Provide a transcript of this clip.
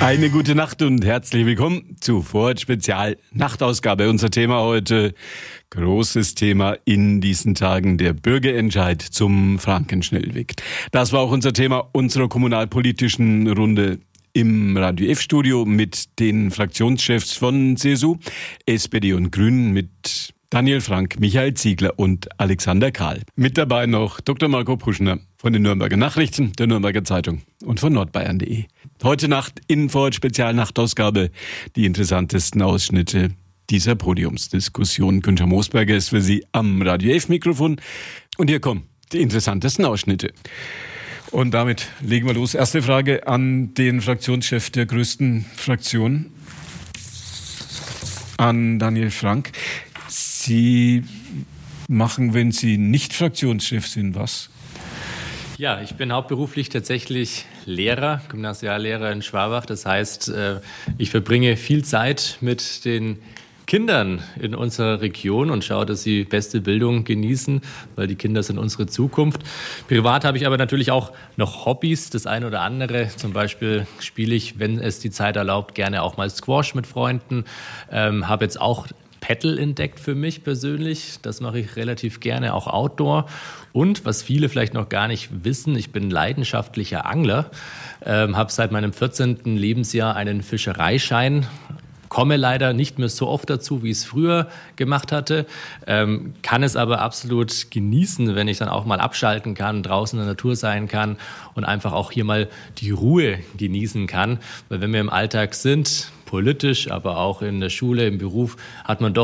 Eine gute Nacht und herzlich willkommen zu Vorort Spezial Nachtausgabe. Unser Thema heute, großes Thema in diesen Tagen, der Bürgerentscheid zum Frankenschnellweg. Das war auch unser Thema unserer kommunalpolitischen Runde im Radio F-Studio mit den Fraktionschefs von CSU, SPD und Grünen, mit Daniel Frank, Michael Ziegler und Alexander Kahl. Mit dabei noch Dr. Marco Puschner von den Nürnberger Nachrichten, der Nürnberger Zeitung und von nordbayern.de. Heute Nacht in Vorort Spezial Nachtausgabe die interessantesten Ausschnitte dieser Podiumsdiskussion. Günther Moosberger ist für Sie am Radio F-Mikrofon und hier kommen die interessantesten Ausschnitte. Und damit legen wir los. Erste Frage an den Fraktionschef der größten Fraktion, an Daniel Frank. Sie machen, wenn Sie nicht Fraktionschef sind, was? Ja, ich bin hauptberuflich tatsächlich Lehrer, Gymnasiallehrer in Schwabach. Das heißt, ich verbringe viel Zeit mit den Kindern in unserer Region und schaue, dass sie beste Bildung genießen, weil die Kinder sind unsere Zukunft. Privat habe ich aber natürlich auch noch Hobbys, das eine oder andere. Zum Beispiel spiele ich, wenn es die Zeit erlaubt, gerne auch mal Squash mit Freunden. Habe jetzt auch Paddle entdeckt für mich persönlich. Das mache ich relativ gerne, auch Outdoor. Und was viele vielleicht noch gar nicht wissen, ich bin leidenschaftlicher Angler, habe seit meinem 14. Lebensjahr einen Fischereischein, komme leider nicht mehr so oft dazu, wie ich es früher gemacht hatte, kann es aber absolut genießen, wenn ich dann auch mal abschalten kann, draußen in der Natur sein kann und einfach auch hier mal die Ruhe genießen kann. Weil wenn wir im Alltag sind, politisch, aber auch in der Schule, im Beruf, hat man doch